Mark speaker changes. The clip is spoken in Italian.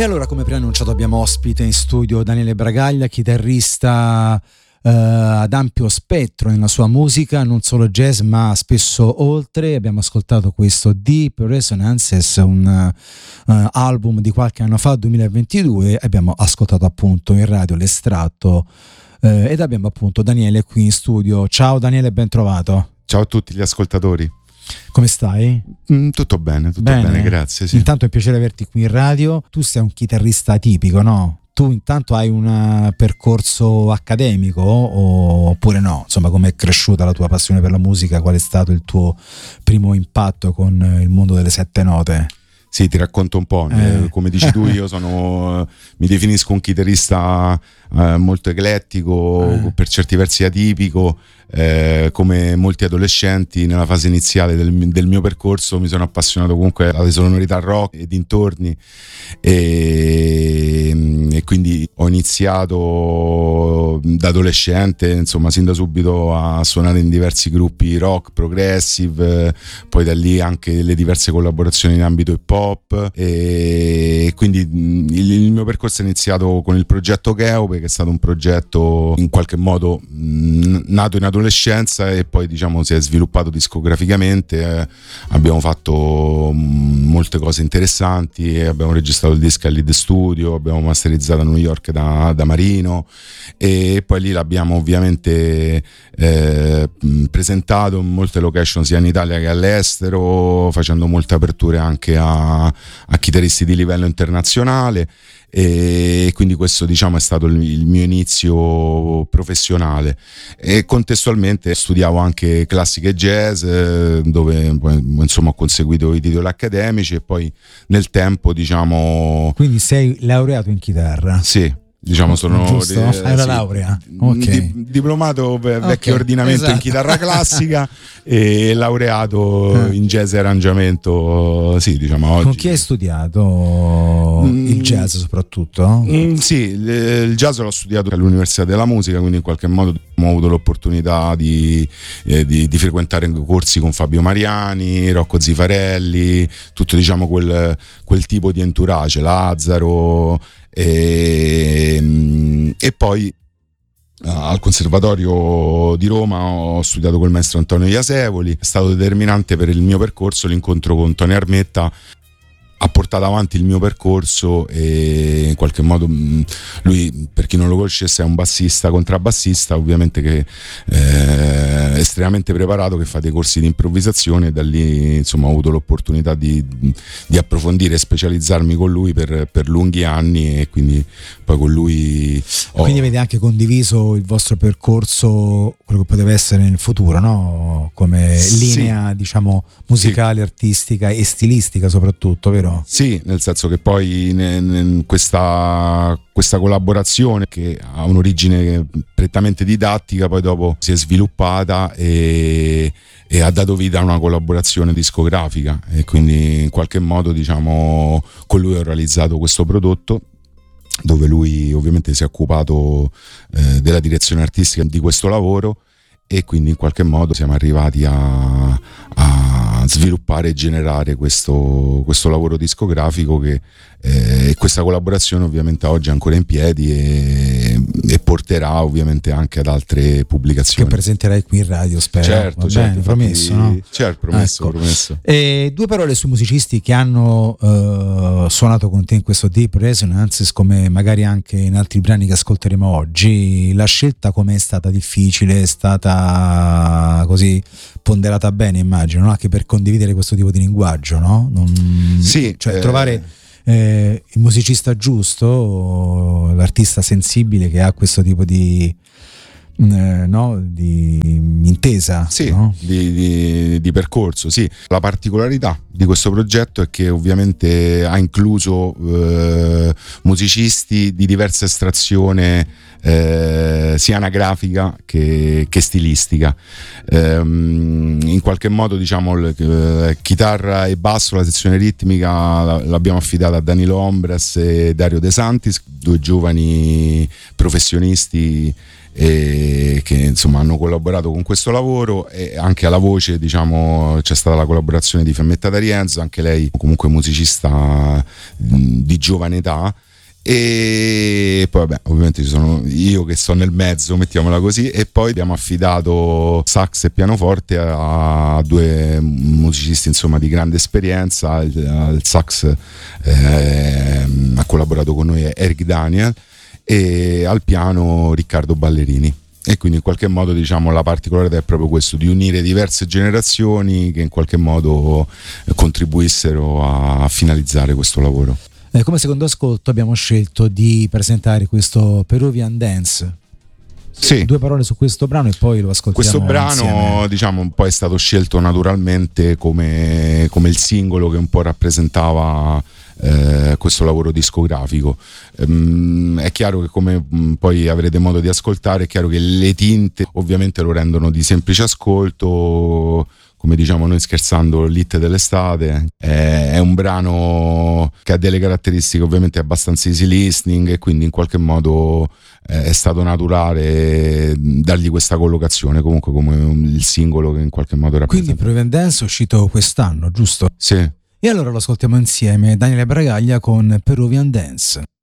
Speaker 1: E allora, come preannunciato, abbiamo ospite in studio Daniele Bragaglia, chitarrista ad ampio spettro nella sua musica, non solo jazz ma spesso oltre. Abbiamo ascoltato questo Deep Resonances, un album di qualche anno fa, 2022. Abbiamo ascoltato appunto in radio l'estratto ed abbiamo appunto Daniele qui in studio. Ciao Daniele, ben trovato.
Speaker 2: Ciao a tutti gli ascoltatori.
Speaker 1: Come stai?
Speaker 2: Tutto bene, grazie. Sì.
Speaker 1: Intanto è un piacere averti qui in radio. Tu sei un chitarrista atipico, no? Tu intanto hai un percorso accademico oppure no? Insomma, come è cresciuta la tua passione per la musica? Qual è stato il tuo primo impatto con il mondo delle sette note?
Speaker 2: Sì, ti racconto un po'. Come dici tu, io mi definisco un chitarrista molto eclettico, per certi versi atipico. Come molti adolescenti nella fase iniziale del mio percorso mi sono appassionato comunque alle sonorità rock e dintorni, e quindi ho iniziato da adolescente, insomma, sin da subito a suonare in diversi gruppi rock progressive, poi da lì anche le diverse collaborazioni in ambito hip hop, e quindi il mio percorso è iniziato con il progetto Cheope, che è stato un progetto in qualche modo nato in adolescenza e poi diciamo si è sviluppato discograficamente. Abbiamo fatto molte cose interessanti, abbiamo registrato il disco al Lead Studio, abbiamo masterizzato a New York da Marino, e poi lì l'abbiamo ovviamente presentato in molte location sia in Italia che all'estero, facendo molte aperture anche a chitarristi di livello internazionale. E quindi questo, diciamo, è stato il mio inizio professionale, e contestualmente studiavo anche classiche e jazz, dove insomma ho conseguito i titoli accademici, e poi nel tempo, diciamo...
Speaker 1: Quindi sei laureato in chitarra?
Speaker 2: Sì, diciamo sono...
Speaker 1: Giusto? Hai la laurea? Ok.
Speaker 2: Diplomato vecchio ordinamento, esatto, in chitarra classica e laureato in jazz e arrangiamento, sì, diciamo oggi.
Speaker 1: Con chi hai studiato il jazz soprattutto?
Speaker 2: Sì, il jazz l'ho studiato all'Università della Musica, quindi in qualche modo ho avuto l'opportunità di frequentare corsi con Fabio Mariani, Rocco Zifarelli, tutto, diciamo, quel tipo di entourage, Lazzaro, e poi al Conservatorio di Roma ho studiato col maestro Antonio Iasevoli. È stato determinante per il mio percorso l'incontro con Tony Armetta, ha portato avanti il mio percorso, e in qualche modo lui, per chi non lo conoscesse, è un bassista contrabbassista, ovviamente, che è estremamente preparato, che fa dei corsi di improvvisazione, e da lì insomma ho avuto l'opportunità di approfondire e specializzarmi con lui per lunghi anni, e quindi poi con lui
Speaker 1: quindi avete anche condiviso il vostro percorso, quello che poteva essere nel futuro, no? Come linea, sì, diciamo, musicale, sì, artistica e stilistica soprattutto, vero?
Speaker 2: Sì, nel senso che poi questa collaborazione, che ha un'origine prettamente didattica, poi dopo si è sviluppata e ha dato vita a una collaborazione discografica, e quindi in qualche modo, diciamo, con lui ho realizzato questo prodotto, dove lui ovviamente si è occupato della direzione artistica di questo lavoro, e quindi in qualche modo siamo arrivati a sviluppare e generare questo lavoro discografico, che questa collaborazione ovviamente oggi è ancora in piedi e porterà ovviamente anche ad altre pubblicazioni
Speaker 1: che presenterai qui in radio, spero.
Speaker 2: Certo,
Speaker 1: bene, promesso, no?
Speaker 2: Certo, promesso,
Speaker 1: ecco.
Speaker 2: Promesso.
Speaker 1: E due parole sui musicisti che hanno suonato con te in questo Deep Resonances, come magari anche in altri brani che ascolteremo oggi. La scelta com'è stata? Difficile? È stata così ponderata bene, immagino, no? Anche per condividere questo tipo di linguaggio, no?
Speaker 2: Sì,
Speaker 1: cioè trovare il musicista giusto, l'artista sensibile che ha questo tipo di intesa,
Speaker 2: sì,
Speaker 1: no?
Speaker 2: di percorso. Sì, la particolarità di questo progetto è che ovviamente ha incluso musicisti di diversa estrazione, sia anagrafica che stilistica. In qualche modo, diciamo, chitarra e basso, la sezione ritmica l'abbiamo affidata a Danilo Ombras e Dario De Santis, due giovani professionisti e che insomma hanno collaborato con questo lavoro. E anche alla voce, diciamo, c'è stata la collaborazione di Fiammetta D'Arienzo, anche lei comunque musicista di giovane età. E poi vabbè, ovviamente ci sono io che sto nel mezzo, mettiamola così, e poi abbiamo affidato sax e pianoforte a due musicisti insomma di grande esperienza. Al sax ha collaborato con noi Eric Daniel e al piano Riccardo Ballerini. E quindi in qualche modo, diciamo, la particolarità è proprio questo, di unire diverse generazioni che in qualche modo contribuissero a finalizzare questo lavoro.
Speaker 1: Come secondo ascolto abbiamo scelto di presentare questo Peruvian Dance.
Speaker 2: Sì.
Speaker 1: Due parole su questo brano e poi lo ascoltiamo.
Speaker 2: Questo brano
Speaker 1: insieme.
Speaker 2: diciamo un po' è stato scelto naturalmente come il singolo che un po' rappresentava questo lavoro discografico. È chiaro che, come poi avrete modo di ascoltare, è chiaro che le tinte ovviamente lo rendono di semplice ascolto, come diciamo noi scherzando, l'hit dell'estate. È un brano che ha delle caratteristiche ovviamente abbastanza easy listening e quindi in qualche modo è stato naturale dargli questa collocazione comunque come il singolo che in qualche modo rappresenta.
Speaker 1: Quindi Peruvian Dance è uscito quest'anno, giusto?
Speaker 2: Sì.
Speaker 1: E allora lo ascoltiamo insieme, Daniele Bragaglia con Peruvian Dance.